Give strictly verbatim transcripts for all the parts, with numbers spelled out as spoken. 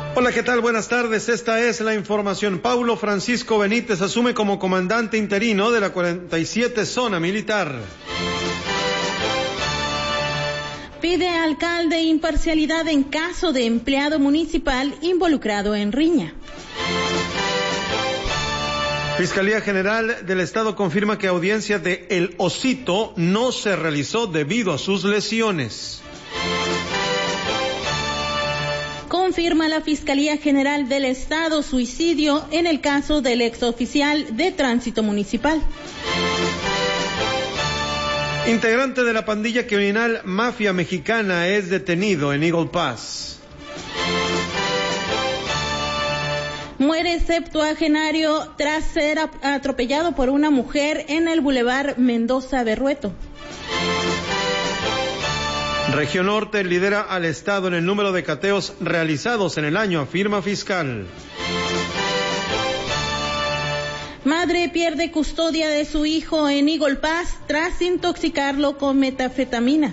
Hola, ¿qué tal? Buenas tardes. Esta es la información. Paulo Francisco Benítez asume como comandante interino de la cuarenta y siete Zona Militar. Pide alcalde imparcialidad en caso de empleado municipal involucrado en riña. Fiscalía General del Estado confirma que audiencia de El Osito no se realizó debido a sus lesiones. Confirma la Fiscalía General del Estado suicidio en el caso del exoficial de tránsito municipal. Integrante de la pandilla criminal Mafia Mexicana es detenido en Eagle Pass. Muere septuagenario tras ser atropellado por una mujer en el Boulevard Mendoza Berrueto. Región Norte lidera al Estado en el número de cateos realizados en el año, afirma fiscal. Madre pierde custodia de su hijo en Eagle Pass tras intoxicarlo con metanfetaminas.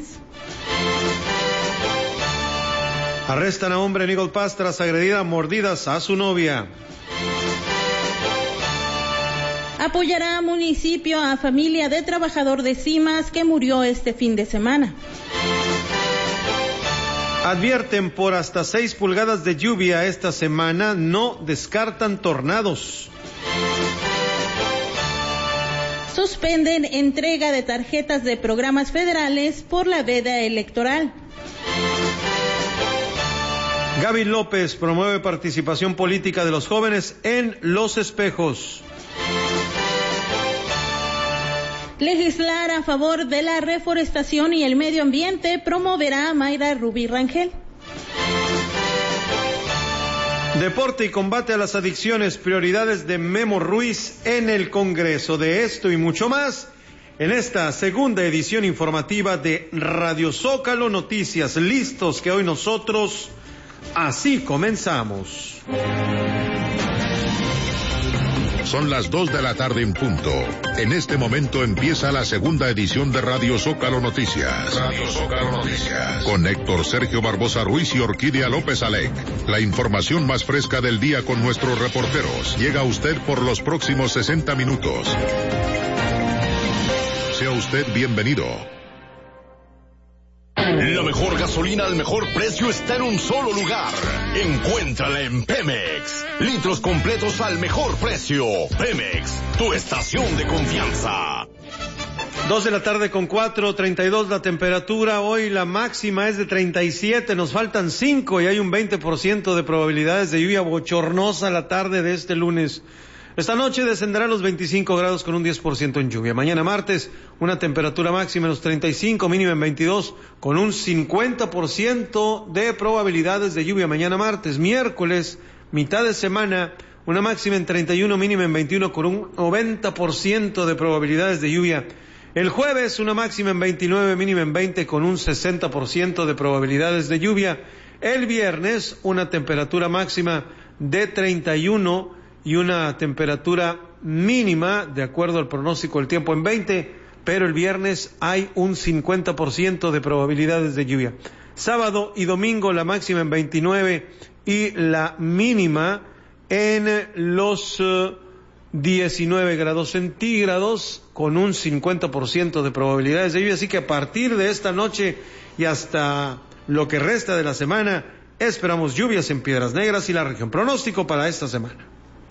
Arrestan a hombre en Eagle Pass tras agredir a mordidas a su novia. Apoyará a municipio a familia de trabajador de Cimas que murió este fin de semana. Advierten por hasta seis pulgadas de lluvia esta semana, no descartan tornados. Suspenden entrega de tarjetas de programas federales por la veda electoral. Gaby López promueve participación política de los jóvenes en Los Espejos. Legislar a favor de la reforestación y el medio ambiente promoverá Mayra Rubí Rangel. Deporte y combate a las adicciones, prioridades de Memo Ruiz en el Congreso. De esto y mucho más en esta segunda edición informativa de Radio Zócalo Noticias. Listos que hoy nosotros así comenzamos. Son las dos de la tarde en punto. En este momento empieza la segunda edición de Radio Zócalo Noticias. Radio Zócalo Noticias. Con Héctor Sergio Barbosa Ruiz y Orquídea López Alec. La información más fresca del día con nuestros reporteros. Llega a usted por los próximos sesenta minutos. Sea usted bienvenido. La mejor gasolina al mejor precio está en un solo lugar. Encuéntrala en Pemex. Litros completos al mejor precio. Pemex, tu estación de confianza. Dos de la tarde con cuatro, treinta y dos la temperatura. Hoy la máxima es de treinta y siete, nos faltan cinco y hay un veinte por ciento de probabilidades de lluvia bochornosa la tarde de este lunes. Esta noche descenderá a los veinticinco grados con un diez por ciento en lluvia. Mañana martes, una temperatura máxima en los treinta y cinco, mínima en veintidós, con un cincuenta por ciento de probabilidades de lluvia. Mañana martes, miércoles, mitad de semana, una máxima en treinta y uno, mínima en veintiuno, con un noventa por ciento de probabilidades de lluvia. El jueves, una máxima en veintinueve, mínima en veinte, con un sesenta por ciento de probabilidades de lluvia. El viernes, una temperatura máxima de treinta y uno y una temperatura mínima, de acuerdo al pronóstico del tiempo, en veinte, pero el viernes hay un cincuenta por ciento de probabilidades de lluvia. Sábado y domingo la máxima en veintinueve y la mínima en los uh, diecinueve grados centígrados, con un cincuenta por ciento de probabilidades de lluvia. Así que a partir de esta noche y hasta lo que resta de la semana, esperamos lluvias en Piedras Negras y la región. Pronóstico para esta semana.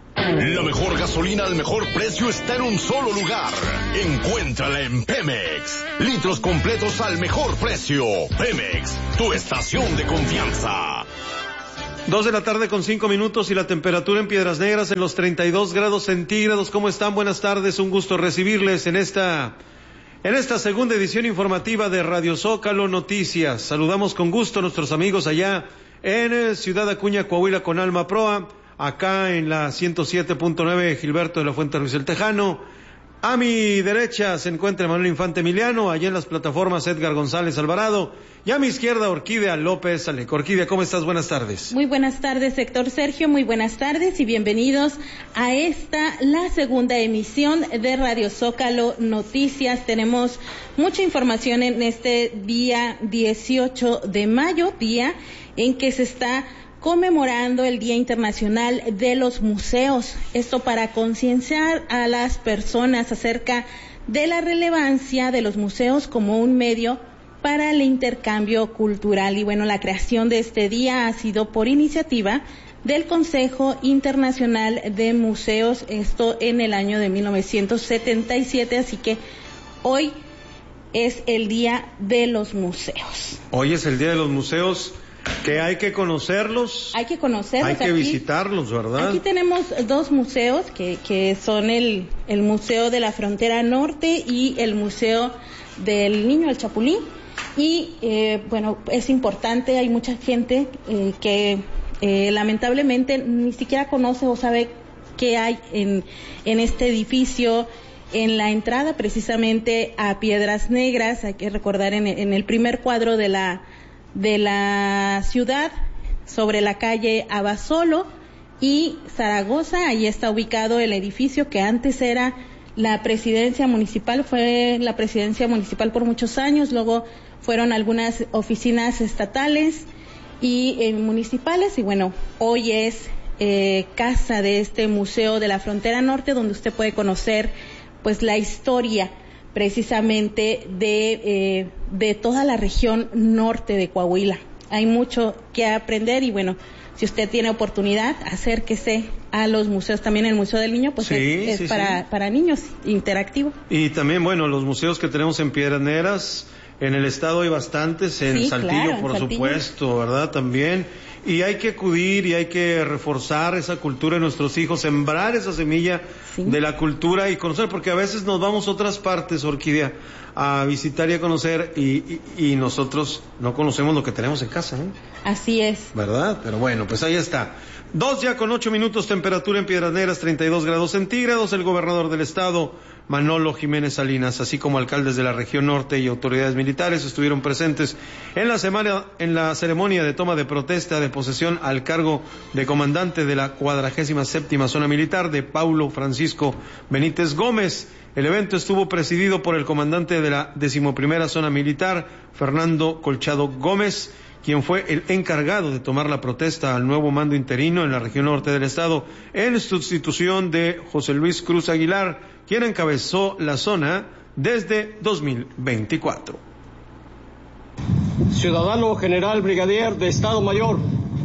La mejor gasolina al mejor precio está en un solo lugar. Encuéntrala en Pemex. Litros completos al mejor precio. Pemex, tu estación de confianza. Dos de la tarde con cinco minutos y la temperatura en Piedras Negras en los treinta y dos grados centígrados. ¿Cómo están? Buenas tardes, un gusto recibirles en esta, en esta segunda edición informativa de Radio Zócalo Noticias. Saludamos con gusto a nuestros amigos allá en Ciudad Acuña, Coahuila, con Alma Proa. Acá en la ciento siete punto nueve, Gilberto de la Fuente Ruiz el Tejano. A mi derecha se encuentra Manuel Infante Emiliano, allá en las plataformas Edgar González Alvarado, y a mi izquierda Orquídea López Alec. Orquídea, ¿cómo estás? Buenas tardes. Muy buenas tardes, Héctor Sergio, muy buenas tardes y bienvenidos a esta, la segunda emisión de Radio Zócalo Noticias. Tenemos mucha información en este día dieciocho de mayo, día en que se está conmemorando el Día Internacional de los Museos. Esto para concienciar a las personas acerca de la relevancia de los museos como un medio para el intercambio cultural. Y bueno, la creación de este día ha sido por iniciativa del Consejo Internacional de Museos, esto en el año de mil novecientos setenta y siete, así que hoy es el Día de los Museos. Hoy es el Día de los Museos, que hay que conocerlos. Hay que conocerlos. Hay que aquí, visitarlos, ¿verdad? Aquí tenemos dos museos que, que son el, el Museo de la Frontera Norte y el Museo del Niño, el Chapulín. Y eh, bueno, es importante, hay mucha gente eh, que eh, lamentablemente ni siquiera conoce o sabe qué hay en, en este edificio. En la entrada precisamente a Piedras Negras, hay que recordar en, en el primer cuadro de la de la ciudad, sobre la calle Abasolo y Zaragoza, ahí está ubicado el edificio que antes era la presidencia municipal, fue la presidencia municipal por muchos años, luego fueron algunas oficinas estatales y eh, municipales, y bueno, hoy es eh, casa de este Museo de la Frontera Norte, donde usted puede conocer pues la historia precisamente de, eh, de toda la región norte de Coahuila. Hay mucho que aprender y bueno, si usted tiene oportunidad, acérquese a los museos. También el Museo del Niño, pues sí, es, es sí, para, sí. para niños, interactivo. Y también, bueno, los museos que tenemos en Piedras Negras, en el estado hay bastantes, en sí, Saltillo, claro, por en Saltillo. supuesto, ¿verdad? También. Y hay que acudir y hay que reforzar esa cultura en nuestros hijos, sembrar esa semilla sí. de la cultura y conocer, porque a veces nos vamos a otras partes, Orquídea, a visitar y a conocer y, y, y nosotros no conocemos lo que tenemos en casa, ¿eh? Así es. ¿Verdad? Pero bueno, pues ahí está. Dos ya con ocho minutos, temperatura en Piedras Negras, treinta y dos grados centígrados. El gobernador del estado, Manolo Jiménez Salinas, así como alcaldes de la región norte y autoridades militares estuvieron presentes en la semana, en la ceremonia de toma de protesta de posesión al cargo de comandante de la cuadragésima séptima zona militar de Paulo Francisco Benítez Gómez. El evento estuvo presidido por el comandante de la decimoprimera zona militar, Fernando Colchado Gómez, quien fue el encargado de tomar la protesta al nuevo mando interino en la región norte del estado, en sustitución de José Luis Cruz Aguilar, quien encabezó la zona desde dos mil veinticuatro. Ciudadano General Brigadier de Estado Mayor,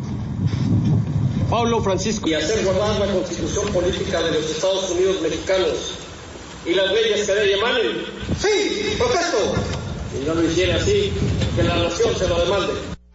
Paulo Francisco. Y hacer guardar la Constitución Política de los Estados Unidos Mexicanos y las leyes que de ella emanen. Sí, protesto. Y no lo hiciera así, que la nación se lo demande.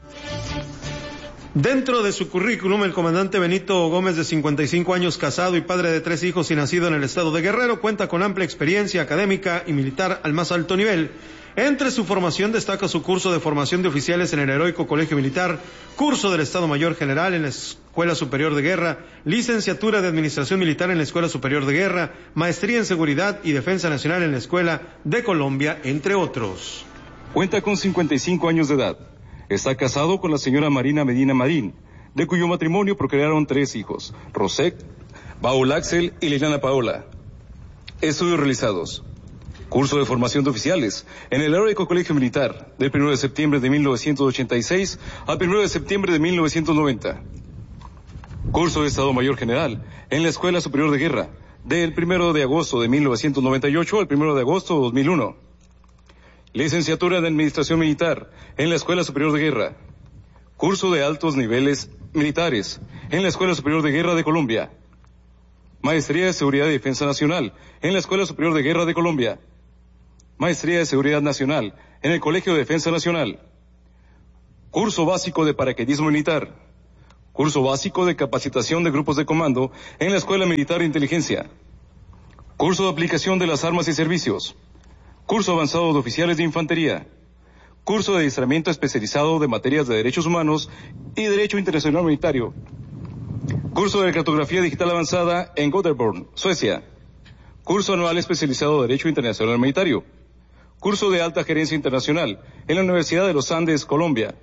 Dentro de su currículum, el comandante Benito Gómez, de cincuenta y cinco años, casado y padre de tres hijos y nacido en el estado de Guerrero, cuenta con amplia experiencia académica y militar al más alto nivel. Entre su formación destaca su curso de formación de oficiales en el Heroico Colegio Militar, curso del Estado Mayor General en la Escuela Superior de Guerra, licenciatura de Administración Militar en la Escuela Superior de Guerra, maestría en Seguridad y Defensa Nacional en la Escuela de Colombia, entre otros. Cuenta con cincuenta y cinco años de edad. Está casado con la señora Marina Medina Marín, de cuyo matrimonio procrearon tres hijos, Rosek, Paul Axel y Liliana Paola. Estudios realizados. Curso de formación de oficiales en el Heroico Colegio Militar, del primero de septiembre de mil novecientos ochenta y seis al primero de septiembre de mil novecientos noventa. Curso de Estado Mayor General en la Escuela Superior de Guerra, del primero de agosto de mil novecientos noventa y ocho al primero de agosto de dos mil uno. Licenciatura de Administración Militar en la Escuela Superior de Guerra. Curso de altos niveles militares en la Escuela Superior de Guerra de Colombia. Maestría de Seguridad y Defensa Nacional en la Escuela Superior de Guerra de Colombia. Maestría de Seguridad Nacional en el Colegio de Defensa Nacional. Curso básico de paracaidismo militar. Curso básico de capacitación de grupos de comando en la Escuela Militar de Inteligencia. Curso de aplicación de las armas y servicios. Curso avanzado de oficiales de infantería. Curso de adiestramiento especializado de materias de derechos humanos y derecho internacional humanitario. Curso de cartografía digital avanzada en Göteborg, Suecia. Curso anual especializado de derecho internacional humanitario. Curso de alta gerencia internacional en la Universidad de los Andes, Colombia.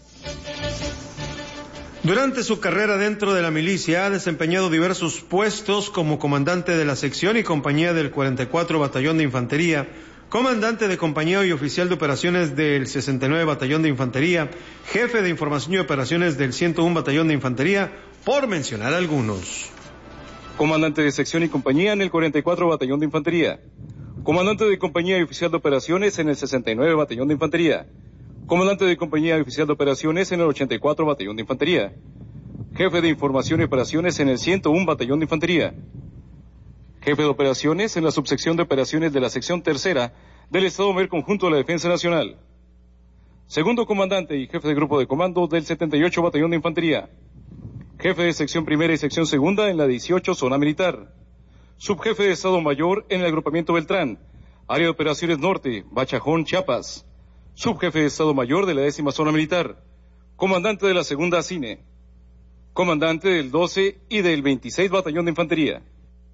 Durante su carrera dentro de la milicia ha desempeñado diversos puestos como comandante de la sección y compañía del cuarenta y cuatro Batallón de Infantería, comandante de compañía y oficial de operaciones del sesenta y nueve Batallón de Infantería, jefe de información y operaciones del ciento uno Batallón de Infantería, por mencionar algunos. Comandante de sección y compañía en el cuarenta y cuatro Batallón de Infantería. Comandante de compañía y oficial de operaciones en el sesenta y nueve Batallón de Infantería. Comandante de compañía y oficial de operaciones en el ochenta y cuatro Batallón de Infantería. Jefe de información y operaciones en el ciento uno Batallón de Infantería. Jefe de operaciones en la subsección de operaciones de la sección tercera del Estado Mayor Conjunto de la Defensa Nacional. Segundo comandante y jefe de grupo de comando del setenta y ocho Batallón de Infantería. Jefe de sección primera y sección segunda en la dieciocho Zona Militar. Subjefe de Estado Mayor en el agrupamiento Beltrán, área de operaciones norte, Bachajón, Chiapas. Subjefe de Estado Mayor de la décima Zona Militar. Comandante de la segunda Cine. Comandante del doce y del veintiséis Batallón de Infantería.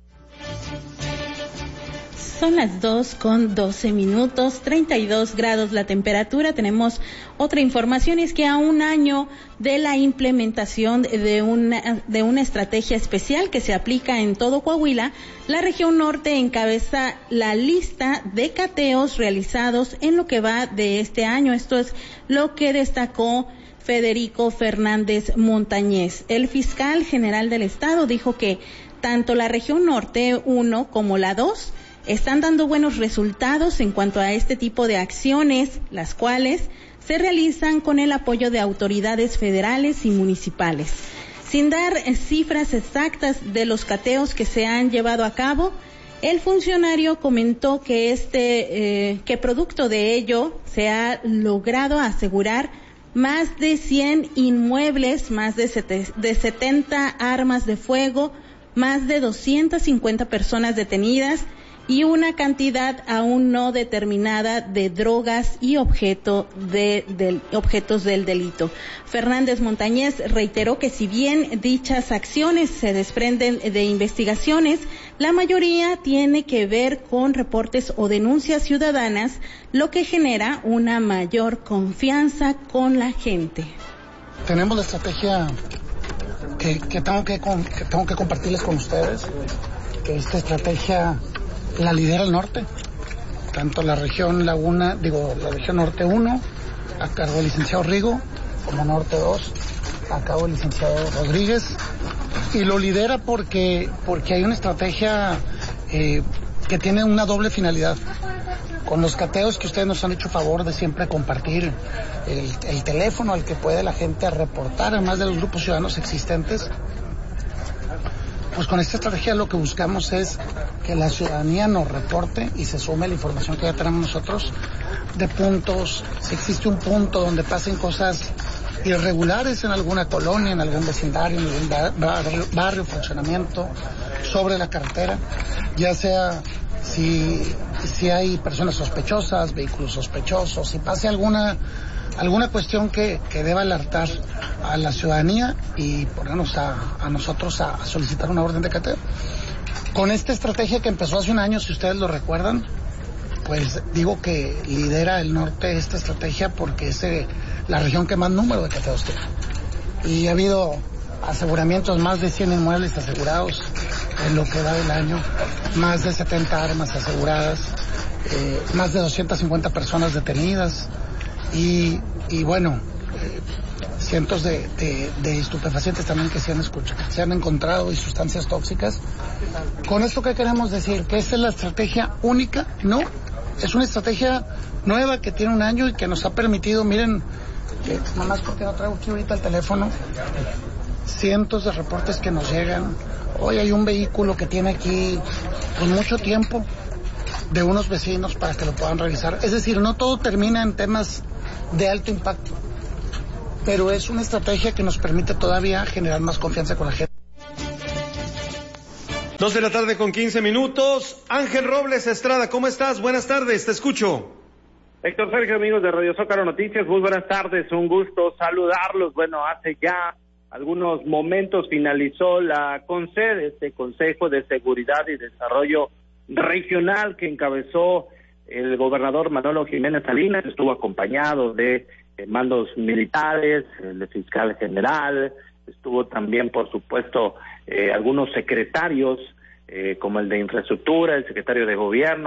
Son las dos con doce minutos, treinta y dos grados la temperatura. Tenemos otra información, es que a un año de la implementación de una, de una estrategia especial que se aplica en todo Coahuila, la región norte encabeza la lista de cateos realizados en lo que va de este año. Esto es lo que destacó Federico Fernández Montañez. El fiscal general del estado dijo que tanto la región norte uno como la dos están dando buenos resultados en cuanto a este tipo de acciones, las cuales se realizan con el apoyo de autoridades federales y municipales. Sin dar cifras exactas de los cateos que se han llevado a cabo, el funcionario comentó que este, eh, que producto de ello se ha logrado asegurar más de cien inmuebles, más de, sete, de setenta armas de fuego, más de doscientas cincuenta personas detenidas y una cantidad aún no determinada de drogas y objeto de, del, objetos del delito. Fernández Montañez reiteró que si bien dichas acciones se desprenden de investigaciones, la mayoría tiene que ver con reportes o denuncias ciudadanas, lo que genera una mayor confianza con la gente. Tenemos la estrategia que, que, tengo, que, que tengo que compartirles con ustedes, que esta estrategia la lidera el norte, tanto la región Laguna, digo, la región norte uno, a cargo del licenciado Rigo, como norte dos, a cargo del licenciado Rodríguez, y lo lidera porque, porque hay una estrategia eh, que tiene una doble finalidad. Con los cateos que ustedes nos han hecho favor de siempre compartir el, el teléfono al que puede la gente reportar, además de los grupos ciudadanos existentes, pues con esta estrategia lo que buscamos es que la ciudadanía nos reporte y se sume la información que ya tenemos nosotros de puntos, si existe un punto donde pasen cosas irregulares en alguna colonia, en algún vecindario, en algún barrio, barrio funcionamiento, sobre la carretera, ya sea si, si hay personas sospechosas, vehículos sospechosos, si pase alguna alguna cuestión que, que deba alertar a la ciudadanía y ponernos a, a nosotros a, a solicitar una orden de cateo. Con esta estrategia que empezó hace un año, si ustedes lo recuerdan, pues digo que lidera el norte esta estrategia porque es eh, la región que más número de cateos tiene. Y ha habido aseguramientos, más de cien inmuebles asegurados en lo que va del año, más de setenta armas aseguradas, eh, más de doscientas cincuenta personas detenidas. Y, y bueno, eh, cientos de, de, de estupefacientes también que se han, escuchado, se han encontrado y sustancias tóxicas. ¿Con esto qué queremos decir? ¿Que esta es la estrategia única? No, es una estrategia nueva que tiene un año y que nos ha permitido, miren, que nomás porque no traigo aquí ahorita el teléfono, cientos de reportes que nos llegan. Hoy hay un vehículo que tiene aquí pues mucho tiempo de unos vecinos para que lo puedan revisar. Es decir, no todo termina en temas de alto impacto, pero es una estrategia que nos permite todavía generar más confianza con la gente. Dos de la tarde con quince minutos. Ángel Robles Estrada, ¿cómo estás? Buenas tardes, te escucho. Héctor Sergio, amigos de Radio Zócalo Noticias, muy buenas tardes, un gusto saludarlos. Bueno, hace ya algunos momentos finalizó la CONSED, este Consejo de Seguridad y Desarrollo Regional que encabezó el gobernador Manolo Jiménez Salinas, estuvo acompañado de eh, mandos militares, el fiscal general, estuvo también, por supuesto, eh, algunos secretarios, eh, como el de Infraestructura, el secretario de Gobierno,